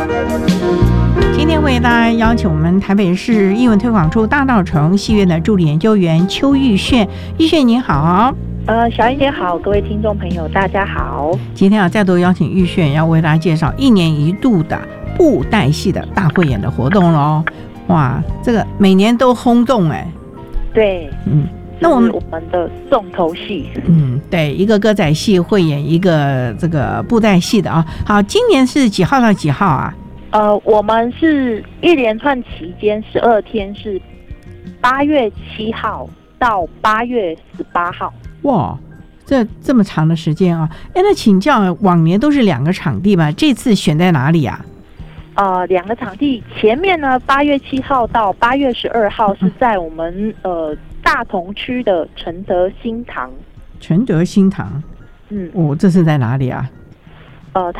今天为大家邀请我们台北市艺文推广处大稻埕戏院的助理研究员邱玉炫，玉炫您好。 小英姐好，各位听众朋友大家好。 今天再度邀请玉炫，要为大家介绍1年1度的布袋戏的大汇演的活动咯。哇，这个每年都轰动哎。 对，那我们的重头戏， 对，一个歌仔戏汇演一个这个布袋戏的啊。好，今年是几号到几号啊？ 我们是一连串期间12天，是8月7号到8月18号。 哇，这么长的时间啊！那请教，往年都是2个场地嘛，这次选在哪里啊 ？2个场地，前面呢8月7号到8月12号是在我们大同区的承德新堂。 承德新堂，这是在哪里啊？